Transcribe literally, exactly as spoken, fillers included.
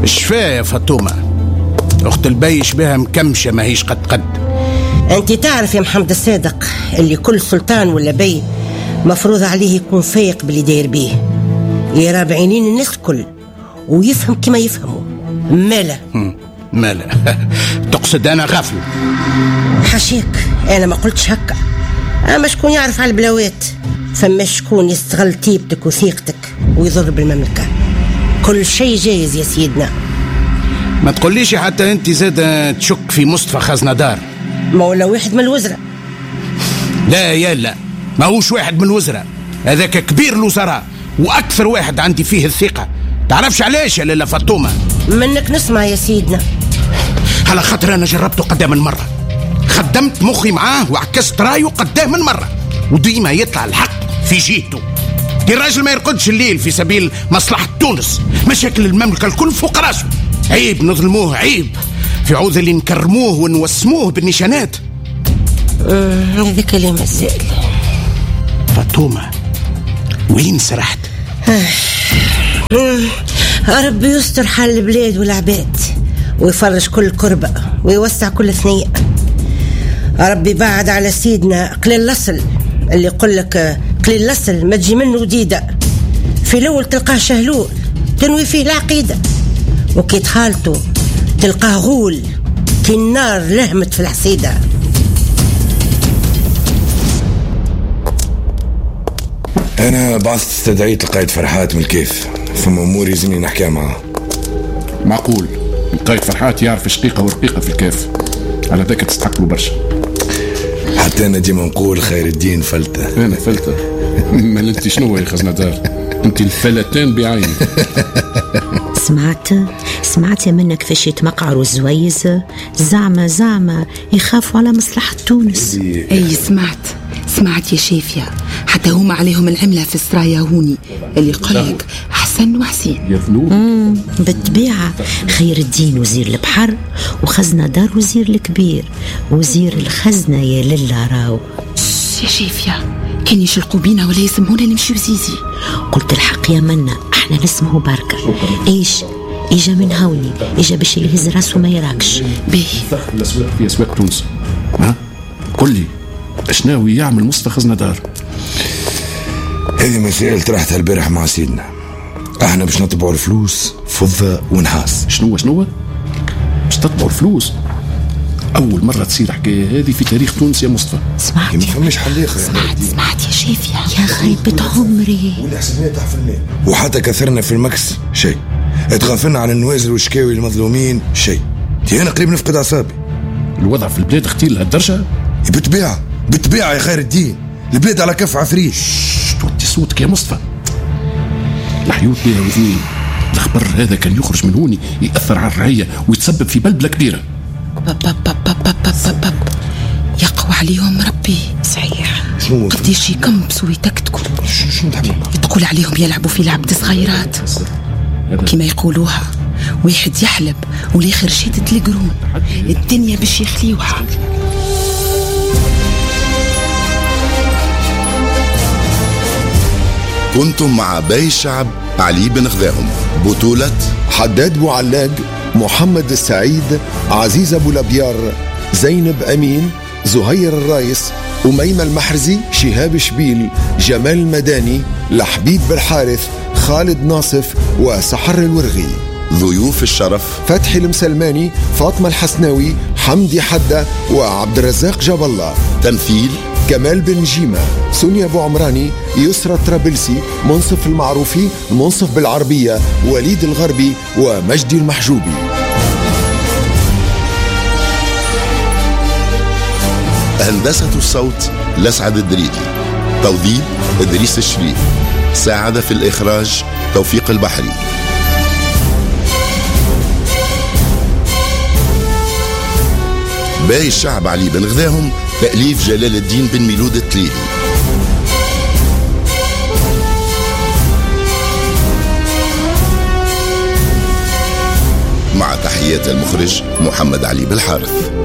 الشفاء يا فاطمة، أخت البيش بها مكمشة ما هيش قد قد. أنت تعرف يا محمد الصادق اللي كل سلطان ولا بي مفروض عليه يكون فايق باللي داير بيه، يرى بعينين الناس الكل ويفهم كما يفهموا. مالا مالا تقصد أنا غافل؟ حشيك، أنا ما قلتش هكا. أما شكون يعرف على البلاوات، فما شكون يستغل طيبتك وثيقتك ويضر بالمملكة. كل شيء جايز يا سيدنا. ما تقوليش حتى أنت زاد تشك في مصطفى خزنة دار؟ ما ولا واحد من الوزراء. لا يا لا، ما هوش واحد من الوزراء، هذاك كبير الوزراء وأكثر واحد عندي فيه الثقة. تعرفش علاش يا لالا فاطمة؟ منك نسمع يا سيدنا. على خاطر أنا جربته قدام من مرة، خدمت مخي معاه وعكست رايه قدام من مرة، وديما يطلع الحق في جهته. الراجل ما يرقدش الليل في سبيل مصلحة تونس، مشاكل المملكة الكل فوق راسه. عيب نظلموه، عيب في عوض اللي نكرموه ونوسموه بالنشانات. هذا كلام الزائل. فاطمة وين سرحت؟ ربي يستر حال البلاد والعباد ويفرج كل كربة ويوسع كل ثنية. ربي بعد على سيدنا قليل الأصل اللي يقول لك قليل الأصل ما تجي منه جديدة. في الأول تلقاه شهلول تنوي فيه العقيدة، وكي دخلته تلقاه غول كي النار لهمت في الحسيدة. أنا بعثت استدعيت القائد فرحات من الكيف، فما أمور يزني نحكيها معاه. معقول القائد فرحات يعرف شقيقة ورقيقة في الكيف؟ على ذاك تستحق له برشا. حتى أنا ديما نقول خير الدين فلتة. أنا فلتة؟ مال أنت شنو يا خزنة دار؟ أنت الفلتان بعيني. سمعت سمعت منك فاش يتمقعروا الزويز، زعما زعما يخافوا على مصلحة تونس. أي سمعت سمعت يا شافية، حتى هما عليهم العملة في السرايا هوني اللي يقولك حسن وحسين. امم بالطبيعة خير الدين وزير البحر، وخزنة دار وزير الكبير، وزير الخزنة يا لله راو. يا شافية كان يشلقوا بينا ولا يسمونا نمشي وزيزي. قلت الحق يا منا، احنا نسمعوا بركة. ايش اجا من هوني، اجا باش يهز راسه ما يراكش. باهي الاسواق في اسواق تونس، ها قل لي اش ناوي يعمل مصطفى خزنة دار؟ هذه مسائل طرحتها البارح مع سيدنا. احنا باش نطبعوا الفلوس فضة ونحاس. شنو شنو باش تطبعوا الفلوس؟ اول مرة تصير حكاية هذه في تاريخ تونس يا مصطفى. سمعت ما فماش حل اخر. سمعت سمعت يا شافية يا خيبة عمري. والحسابات تحت المال، وحتى كثرنا في المكس شيء، اتغفلنا عن النوازل والشكاوي المظلومين شيء. تي انا قريب نفقد اعصابي. الوضع في البلاد اختيل لهالدرجة؟ بالطبيعة بالطبيعة يا خير الدين، البلاد على كف عفريت. توطي صوتك يا مصطفى، الحيوط بها وذنين. الخبر هذا كان يخرج من هوني يأثر على الرعية ويتسبب في بلبلة كبيرة. باب باب باب باب باب باب يقوى عليهم ربي. صحيح قديش يكمبسوا ويتكتكوا، تقول عليهم يلعبوا في لعبة صغيرات كما يقولوها، واحد يحلب والاخر شدت القرون، الدنيا باش يخليوها. كنتم مع باي الشعب علي بن غذاهم، بطولة حداد بوعلاق، محمد السعيد، عزيز أبو لبيار، زينب أمين، زهير الرايس، أميمة المحرزي، شهاب شبيل، جمال المداني، لحبيب بالحارث، خالد ناصف، وسحر الورغي. ضيوف الشرف فتحي المسلماني، فاطمة الحسناوي، حمدي حدة، وعبد الرزاق جاب الله. تمثيل كمال بن جيمة، سونيا أبو عمراني، يسرى الطرابلسي، منصف المعروفي، منصف بالعربية، وليد الغربي، ومجدي المحجوبي. هندسة الصوت لسعد الدريدي، توظيف إدريس الشريف، ساعد في الإخراج توفيق البحري. باي الشعب علي بن غذاهم، تأليف جلال الدين بن ميلود التليلي. مع تحيات المخرج محمد علي بالحارث.